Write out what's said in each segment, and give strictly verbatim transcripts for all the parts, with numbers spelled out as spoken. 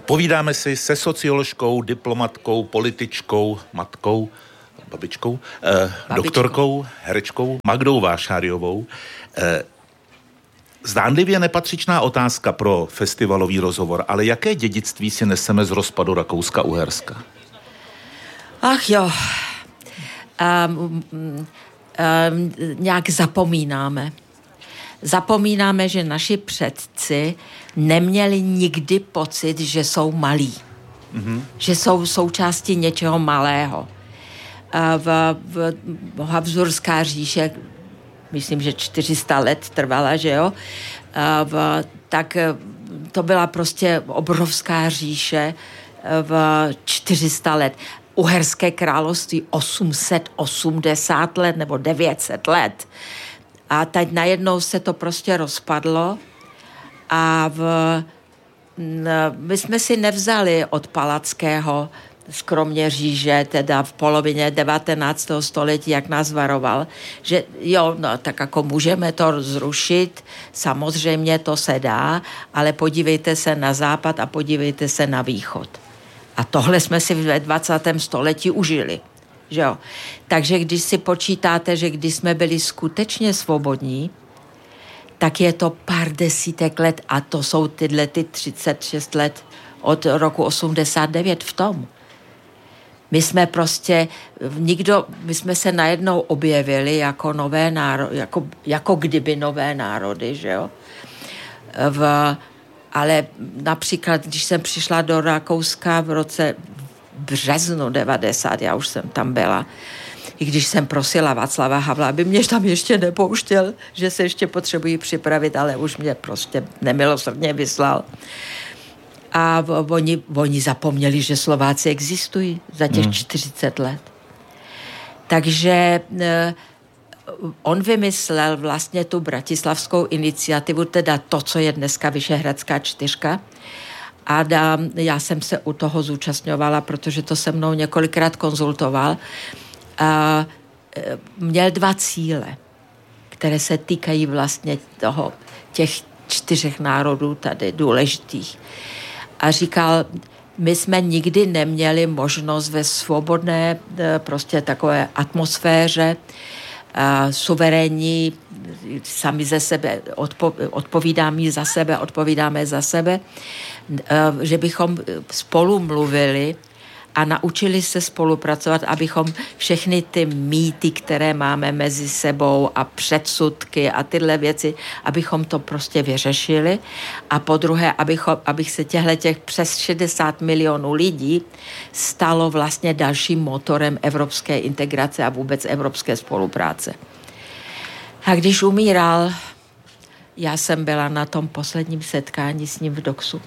Povídáme si se socioložkou, diplomatkou, političkou, matkou, babičkou, eh, doktorkou, herečkou Magdou Vášáriovou. Eh, zdánlivě nepatřičná otázka pro festivalový rozhovor, ale jaké dědictví si neseme z rozpadu Rakouska-Uherska? Ach jo, um, um, nějak zapomínáme. Zapomínáme, že naši předci neměli nikdy pocit, že jsou malí. Mm-hmm. Že jsou součástí něčeho malého. V, v, v Habsburská říše, myslím, že čtyři sta let trvala, že jo? V, tak to byla prostě obrovská říše v čtyři sta let. Uherské království osm set osmdesát let nebo devět set let. A teď najednou se to prostě rozpadlo a v, my jsme si nevzali od Palackého z Kroměříže, teda v polovině devatenáctého století, jak nás varoval, že jo, no tak jako můžeme to zrušit, samozřejmě to se dá, ale podívejte se na západ a podívejte se na východ. A tohle jsme si ve dvacátém století užili. Že jo? Takže když si počítáte, že když jsme byli skutečně svobodní, tak je to pár desítek let a to jsou tyhle ty třicet šest let od roku osmdesát devět v tom. My jsme prostě, nikdo, my jsme se najednou objevili jako nové národy, jako, jako kdyby nové národy, že jo? V, ale například, když jsem přišla do Rakouska v roce březnu devadesát, já už jsem tam byla, i když jsem prosila Václava Havla, aby mě tam ještě nepouštěl, že se ještě potřebují připravit, ale už mě prostě nemilosrdně vyslal. A oni, oni zapomněli, že Slováci existují za těch hmm. čtyřicet let. Takže on vymyslel vlastně tu bratislavskou iniciativu, teda to, co je dneska Vyšehradská čtyřka. A da, já jsem se u toho zúčastňovala, protože to se mnou několikrát konzultoval. A měl dva cíle, které se týkají vlastně toho, těch čtyřech národů tady důležitých. A říkal, my jsme nikdy neměli možnost ve svobodné prostě takové atmosféře, a suverénní, sami ze sebe, odpo, odpovídáme za sebe, odpovídáme za sebe, že bychom spolu mluvili a naučili se spolupracovat, abychom všechny ty mýty, které máme mezi sebou a předsudky a tyhle věci, abychom to prostě vyřešili. A po druhé, abychom, abych se těchto těch přes šedesát milionů lidí stalo vlastně dalším motorem evropské integrace a vůbec evropské spolupráce. A když umíral, já jsem byla na tom posledním setkání s ním v Doxu.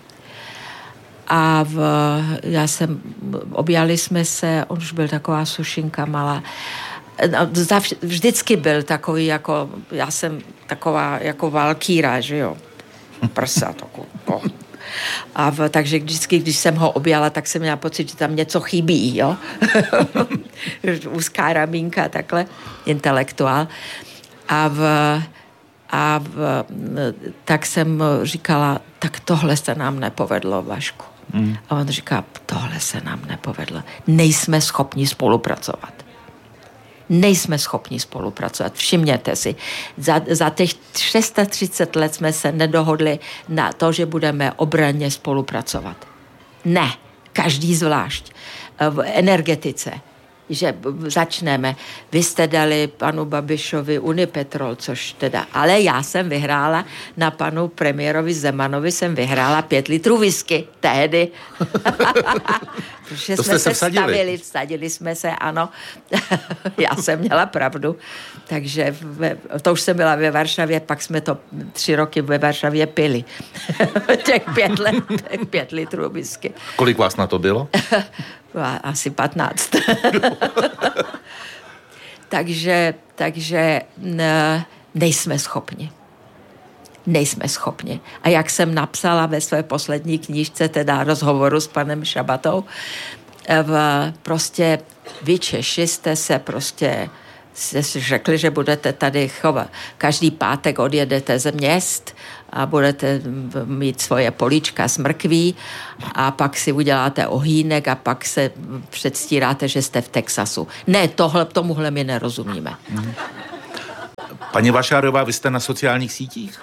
A v, já jsem, objali jsme se, on už byl taková sušinka malá. Vždycky byl takový, jako, já jsem taková jako valkýra, že jo. Prsa, takový. A v, takže vždycky, když jsem ho objala, tak jsem měla pocit, že tam něco chybí, jo. Úzká ramínka, takhle, intelektuál. A v, a v, tak jsem říkala, tak tohle se nám nepovedlo, Vašku. Mm. A on říká, tohle se nám nepovedlo. Nejsme schopni spolupracovat. Nejsme schopni spolupracovat. Všimněte si, za, za těch třicet šest let jsme se nedohodli na to, že budeme obranně spolupracovat. Ne, každý zvlášť. V energetice, že začneme. Vy jste dali panu Babišovi Unipetrol, což teda, ale já jsem vyhrála na panu premiérovi Zemanovi, jsem vyhrála pět litrů whisky tehdy. Protože to jsme se se stavili, vsadili jsme se, ano. Já jsem měla pravdu. Takže ve, to už jsem byla ve Varšavě, pak jsme to tři roky ve Varšavě pili. těch pět, let, těch pět litrů whisky. Kolik vás na to bylo? Asi patnáct. takže, takže nejsme schopni. Nejsme schopni. A jak jsem napsala ve své poslední knížce, teda rozhovoru s panem Šabatou, v, prostě vy Češi jste se prostě jste si řekli, že budete tady chovat. Každý pátek odjedete z měst a budete mít svoje políčka s mrkví a pak si uděláte ohýnek a pak se předstíráte, že jste v Texasu. Ne, tohle, tomuhle my nerozumíme. Hmm. Paní Vašárová, vy jste na sociálních sítích?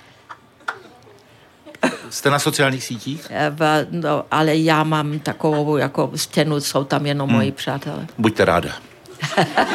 Jste na sociálních sítích? No, ale já mám takovou jako stěnu, jsou tam jenom hmm. moji přátelé. Buďte ráda.